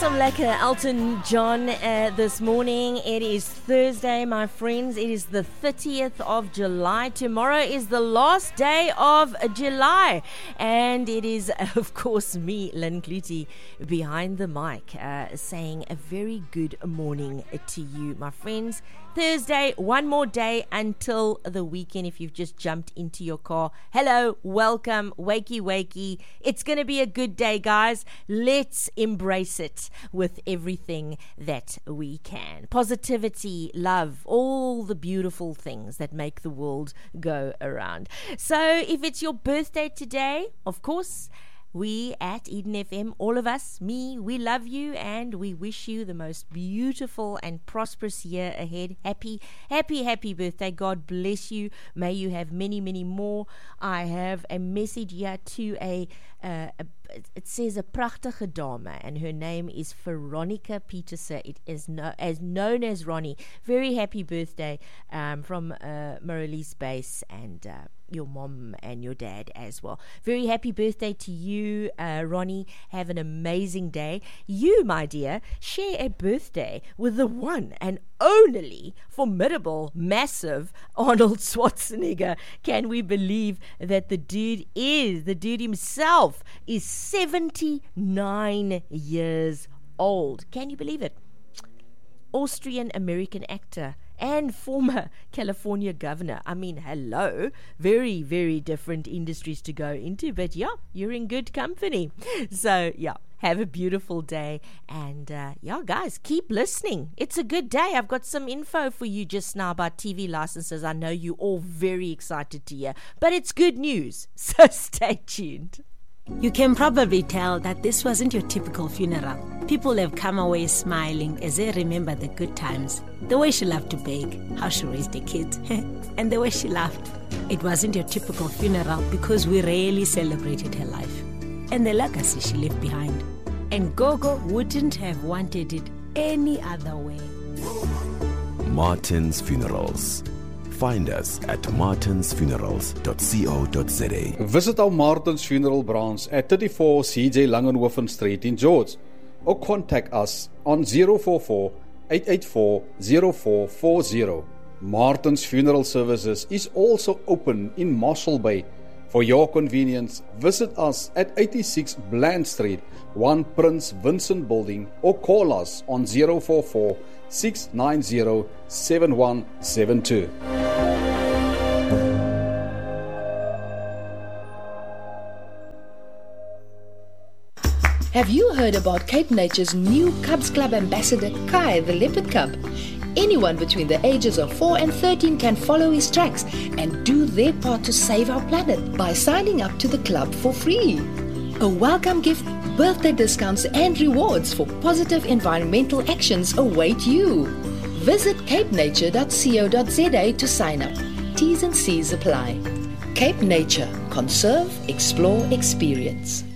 some lekker Elton John this morning. It is Thursday, my friends. It is the 30th of July. Tomorrow is the last day of July. And it is, of course, me, Lynn Clutie, behind the mic, saying a very good morning to you, my friends. Thursday, one more day until the weekend. If you've just jumped into your car, hello, welcome, wakey wakey. It's going to be a good day, guys. Let's embrace it with everything that we can. Positivity, love, all the beautiful things that make the world go around. So if it's your birthday today, of course, we at Eden FM, all of us, we love you and we wish you the most beautiful and prosperous year ahead. Happy birthday. God bless you. May you have many, many more. I have a message here to it says a prachtige dame, and her name is Veronica Petersen. It is known as Ronnie. Very happy birthday from Marlies Base and your mom and your dad as well. Very happy birthday to you, Ronnie. Have an amazing day. You, my dear, share a birthday with the one and only formidable, massive Arnold Schwarzenegger. Can we believe that the dude himself is 79 years old? Can you believe it? Austrian-American actor and former California governor. I mean, hello. Very, very different industries to go into, but yeah, you're in good company. So, yeah, have a beautiful day. And, guys, keep listening. It's a good day. I've got some info for you just now about TV licenses. I know you're all very excited to hear, but it's good news. So stay tuned. You can probably tell that this wasn't your typical funeral. People have come away smiling as they remember the good times. The way she loved to bake, how she raised the kids, and the way she laughed. It wasn't your typical funeral because we rarely celebrated her life and the legacy she left behind. And Gogo wouldn't have wanted it any other way. Martin's Funerals. Find us at martinsfunerals.co.za. Visit our Martin's Funeral branch at 34 CJ Langenhoven Street in George, or contact us on 044-884-0440. Martin's Funeral Services is also open in Marshall Bay. For your convenience, visit us at 86 Bland Street, 1 Prince Vincent Building, or call us on 044-690-7172. Have you heard about Cape Nature's new Cubs Club ambassador, Kai the Leopard Cub? Anyone between the ages of 4 and 13 can follow his tracks and do their part to save our planet by signing up to the club for free. A welcome gift, birthday discounts and rewards for positive environmental actions await you. Visit capenature.co.za to sign up. T's and C's apply. Cape Nature. Conserve, explore, experience.